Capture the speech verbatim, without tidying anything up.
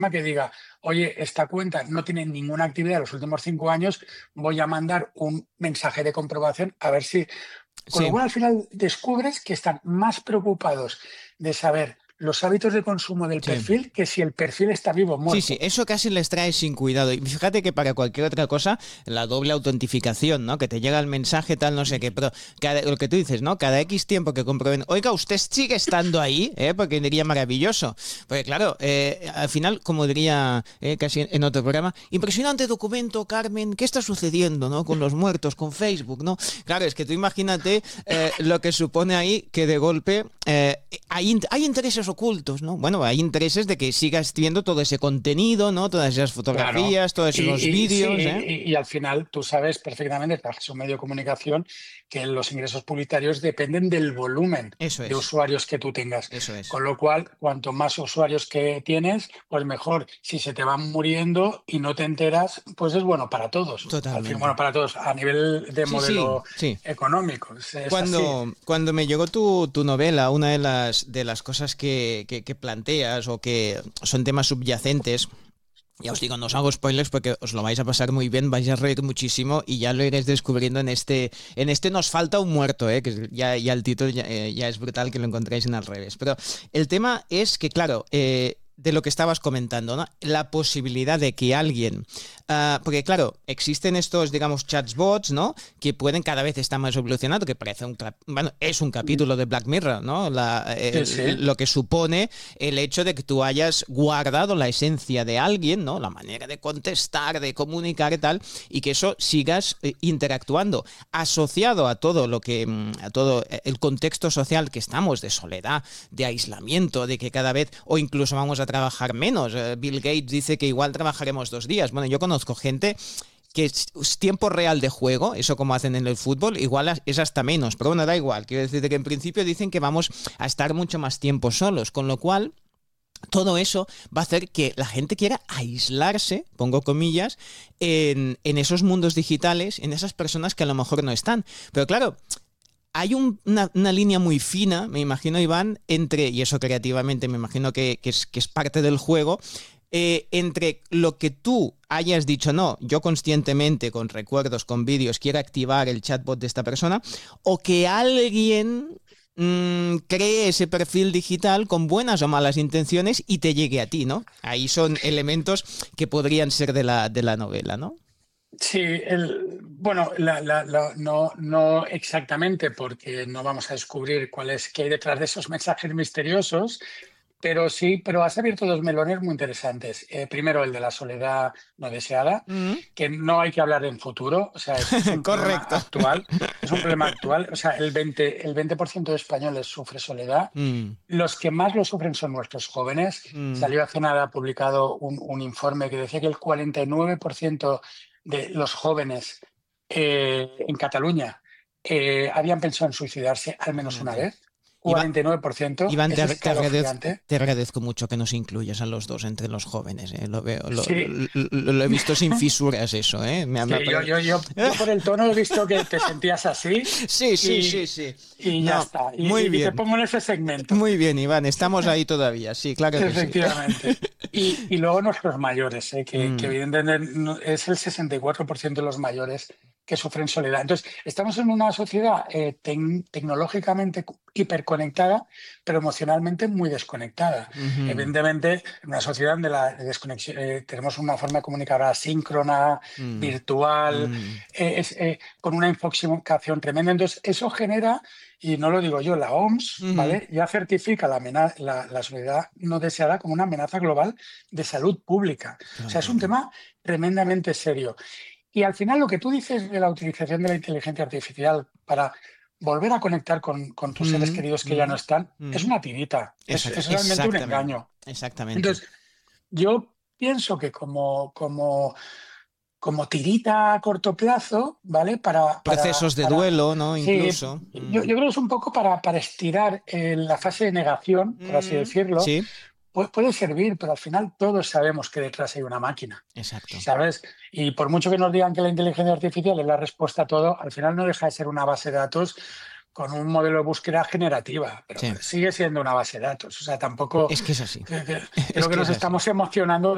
que diga, oye, esta cuenta no tiene ninguna actividad en los últimos cinco años, voy a mandar un mensaje de comprobación a ver si... Con lo Sí. cual, al final, descubres que están más preocupados de saber los hábitos de consumo del Sí. perfil que si el perfil está vivo o Sí, sí, muerto. eso casi les trae sin cuidado. Y fíjate que para cualquier otra cosa, la doble autentificación, ¿no? Que te llega el mensaje tal, no sé qué, pero cada, lo que tú dices, ¿no? Cada X tiempo que comprueben, oiga, usted sigue estando ahí, ¿eh? Porque diría maravilloso. Porque claro, eh, al final, como diría eh, casi en otro programa, impresionante documento, Carmen, ¿qué está sucediendo, ¿no? Con los muertos, con Facebook, ¿no? Claro, es que tú imagínate eh, lo que supone ahí que de golpe eh, hay, hay intereses ocultos, ¿no? Bueno, hay intereses de que sigas viendo todo ese contenido, ¿no? Todas esas Claro. fotografías, todos esos Y, y sí, vídeos, ¿eh? y, y al final tú sabes perfectamente, trabajas en un medio de comunicación, que los ingresos publicitarios dependen del volumen Eso de es, usuarios que tú tengas. eso es. Con lo cual, cuanto más usuarios que tienes, pues mejor. Si se te van muriendo y no te enteras, pues es bueno para todos. Al fin, bueno, Totalmente. para todos, a nivel de Sí, sí, modelo sí. económico. Es, es así. Cuando, cuando me llegó tu, tu novela, una de las, de las cosas que, que, que planteas o que son temas subyacentes, ya os digo, no os hago spoilers porque os lo vais a pasar muy bien, vais a reír muchísimo y ya lo iréis descubriendo en este. En este nos falta un muerto, ¿eh? Que ya, ya el título ya, eh, ya es brutal que lo encontréis en Al revés. Pero el tema es que, claro, eh, de lo que estabas comentando, ¿no? La posibilidad de que alguien... Uh, porque, claro, existen estos, digamos, chatbots, ¿no? Que pueden cada vez estar más evolucionados, que parece un... Bueno, es un capítulo de Black Mirror, ¿no? La, Sí, sí. el, lo que supone el hecho de que tú hayas guardado la esencia de alguien, ¿no? La manera de contestar, de comunicar y tal, y que eso sigas eh, interactuando. Asociado a todo lo que... a todo el contexto social que estamos, de soledad, de aislamiento, de que cada vez... o incluso vamos a trabajar menos. Uh, Bill Gates dice que igual trabajaremos dos días. Bueno, yo conozco gente que es tiempo real de juego, eso como hacen en el fútbol, igual es hasta menos, pero bueno, da igual. Quiero decir que en principio dicen que vamos a estar mucho más tiempo solos, con lo cual todo eso va a hacer que la gente quiera aislarse, pongo comillas, en, en esos mundos digitales, en esas personas que a lo mejor no están. Pero claro, hay un, una, una línea muy fina, me imagino, Iván, entre, y eso creativamente me imagino que, que, es, que es parte del juego, Eh, entre lo que tú hayas dicho, no, yo conscientemente, con recuerdos, con vídeos, quiero activar el chatbot de esta persona, o que alguien mmm, cree ese perfil digital con buenas o malas intenciones y te llegue a ti, ¿no? Ahí son elementos que podrían ser de la, de la novela, ¿no? Sí, el, bueno, la, la, la, no, no exactamente, porque no vamos a descubrir cuál es qué hay detrás de esos mensajes misteriosos. Pero sí, pero has abierto dos melones muy interesantes. Eh, primero, el de la soledad no deseada, Mm. que no hay que hablar en futuro, o sea, es, es un problema Correcto. actual. Es un problema actual. O sea, el veinte, el veinte por ciento de españoles sufre soledad. Mm. Los que más lo sufren son nuestros jóvenes. Mm. Salió hace nada publicado un, un informe que decía que el cuarenta y nueve por ciento de los jóvenes eh, en Cataluña eh, habían pensado en suicidarse al menos una Imagínate. vez. Iván, cuarenta y nueve por ciento Iván, es te, te, agradezco, escalofriante. te agradezco mucho que nos incluyas a los dos entre los jóvenes. ¿eh? Lo, veo, lo, Sí, lo, lo, lo he visto sin fisuras eso. ¿eh? Me, me sí, yo, apare... yo, yo, yo por el tono he visto que te sentías así Sí, sí, sí, y, sí. y ya No, está. muy Y, y te bien. pongo en ese segmento. Muy bien, Iván. Estamos ahí todavía. Sí, claro que sí. Efectivamente. Y, y luego nuestros mayores, ¿eh? que, que Mm, evidentemente no- es el sesenta y cuatro por ciento de los mayores que sufren soledad. Entonces, estamos en una sociedad eh, tec- tecnológicamente cu- hiperconectada, pero emocionalmente muy desconectada. uh-huh, Evidentemente, en una sociedad donde la desconexión, eh, tenemos una forma de comunicar asíncrona, mm, virtual, mm, eh, es, eh, con una infoxicación tremenda. Entonces, eso genera, y no lo digo yo, la O M S, uh-huh. ¿vale? Ya certifica la, amena- la, la soledad no deseada como una amenaza global de salud pública. O sea, es un Claro. tema tremendamente serio. Y al final lo que tú dices de la utilización de la inteligencia artificial para volver a conectar con, con tus seres Mm, queridos que ya no mm, están, es mm. una tirita, es, Exact- es realmente un exactamente. engaño. Exactamente. Entonces, yo pienso que como, como, como tirita a corto plazo, ¿vale? Para, Procesos para, de para, duelo, ¿no? sí, Incluso. yo, Mm. yo creo que es un poco para, para estirar eh, la fase de negación, por así Mm, decirlo. sí, Pu- Puede servir, pero al final todos sabemos que detrás hay una máquina. exacto. ¿Sabes? Y por mucho que nos digan que la inteligencia artificial es la respuesta a todo, al final no deja de ser una base de datos con un modelo de búsqueda generativa, pero Sí. sigue siendo una base de datos. O sea, tampoco Es que es así. que- que- Es creo que que nos es así. estamos emocionando